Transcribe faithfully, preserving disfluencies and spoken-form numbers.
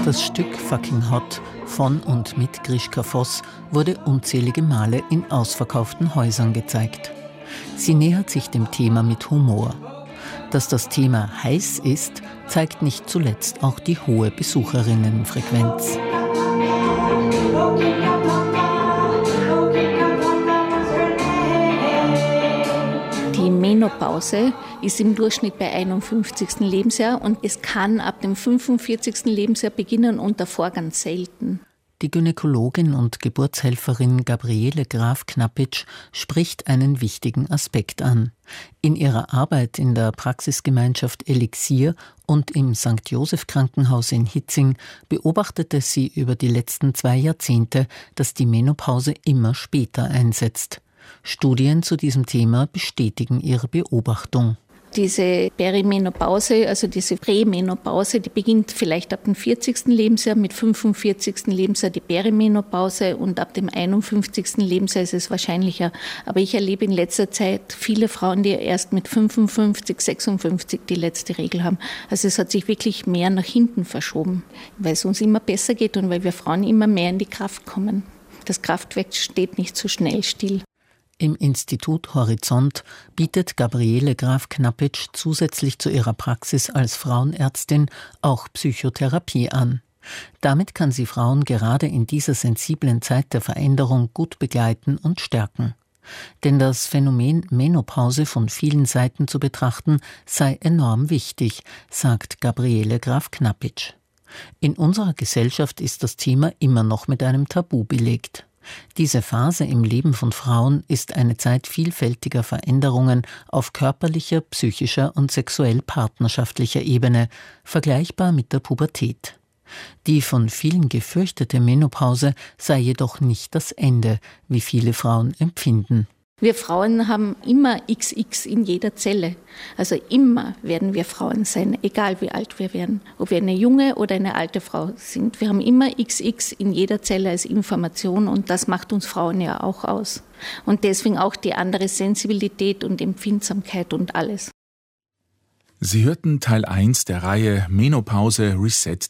Das Stück Fucking Hot von und mit Grischka Voss wurde unzählige Male in ausverkauften Häusern gezeigt. Sie nähert sich dem Thema mit Humor. Dass das Thema heiß ist, zeigt nicht zuletzt auch die hohe Besucherinnenfrequenz. Die Menopause ist im Durchschnitt bei einundfünfzigsten Lebensjahr und es kann ab dem fünfundvierzigsten Lebensjahr beginnen und davor ganz selten. Die Gynäkologin und Geburtshelferin Gabriele Graf-Knappitsch spricht einen wichtigen Aspekt an. In ihrer Arbeit in der Praxisgemeinschaft Elixier und im Sankt Joseph Krankenhaus in Hitzing beobachtete sie über die letzten zwei Jahrzehnte, dass die Menopause immer später einsetzt. Studien zu diesem Thema bestätigen ihre Beobachtung. Diese Perimenopause, also diese Prämenopause, die beginnt vielleicht ab dem vierzigsten Lebensjahr, mit fünfundvierzigsten Lebensjahr die Perimenopause und ab dem einundfünfzigsten Lebensjahr ist es wahrscheinlicher. Aber ich erlebe in letzter Zeit viele Frauen, die erst mit fünfundfünfzig, sechsundfünfzig die letzte Regel haben. Also es hat sich wirklich mehr nach hinten verschoben, weil es uns immer besser geht und weil wir Frauen immer mehr in die Kraft kommen. Das Kraftwerk steht nicht so schnell still. Im Institut Horizont bietet Gabriele Graf-Knappitsch zusätzlich zu ihrer Praxis als Frauenärztin auch Psychotherapie an. Damit kann sie Frauen gerade in dieser sensiblen Zeit der Veränderung gut begleiten und stärken. Denn das Phänomen Menopause von vielen Seiten zu betrachten, sei enorm wichtig, sagt Gabriele Graf-Knappitsch. In unserer Gesellschaft ist das Thema immer noch mit einem Tabu belegt. Diese Phase im Leben von Frauen ist eine Zeit vielfältiger Veränderungen auf körperlicher, psychischer und sexuell-partnerschaftlicher Ebene, vergleichbar mit der Pubertät. Die von vielen gefürchtete Menopause sei jedoch nicht das Ende, wie viele Frauen empfinden. Wir Frauen haben immer X X in jeder Zelle. Also immer werden wir Frauen sein, egal wie alt wir werden. Ob wir eine junge oder eine alte Frau sind. Wir haben immer X X in jeder Zelle als Information und das macht uns Frauen ja auch aus. Und deswegen auch die andere Sensibilität und Empfindsamkeit und alles. Sie hörten Teil eins der Reihe Menopause Reset